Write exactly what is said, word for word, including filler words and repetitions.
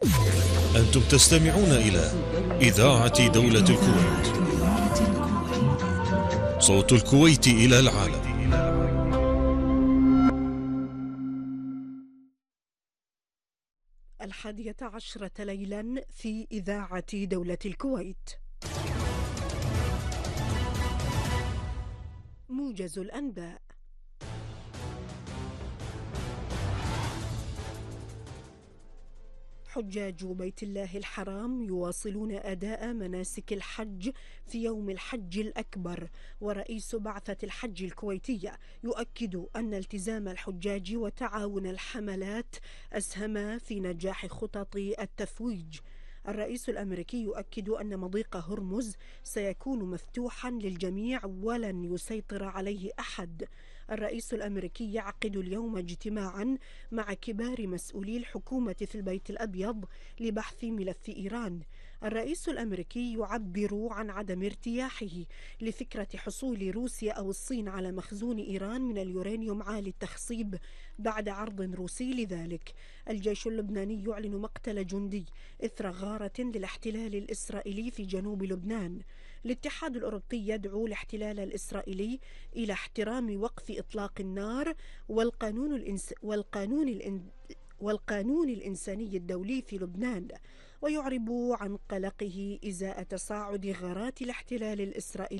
أنتم تستمعون إلى إذاعة دولة الكويت، صوت الكويت إلى العالم. الحادية عشرة ليلا في إذاعة دولة الكويت. موجز الأنباء. حجاج بيت الله الحرام يواصلون أداء مناسك الحج في يوم الحج الأكبر، ورئيس بعثة الحج الكويتية يؤكد أن التزام الحجاج وتعاون الحملات أسهم في نجاح خطط التفويج. الرئيس الأمريكي يؤكد أن مضيق هرمز سيكون مفتوحا للجميع ولن يسيطر عليه أحد. الرئيس الأمريكي يعقد اليوم اجتماعا مع كبار مسؤولي الحكومة في البيت الأبيض لبحث ملف إيران. الرئيس الأمريكي يعبر عن عدم ارتياحه لفكرة حصول روسيا أو الصين على مخزون إيران من اليورانيوم عالي التخصيب بعد عرض روسي لذلك. الجيش اللبناني يعلن مقتل جندي إثر غارة للاحتلال الإسرائيلي في جنوب لبنان. الاتحاد الأوروبي يدعو الاحتلال الإسرائيلي إلى احترام وقف إطلاق النار والقانون الإنس والقانون الإن والقانون الإنساني الدولي في لبنان، ويعرب عن قلقه إزاء تصاعد غارات الاحتلال الإسرائيلي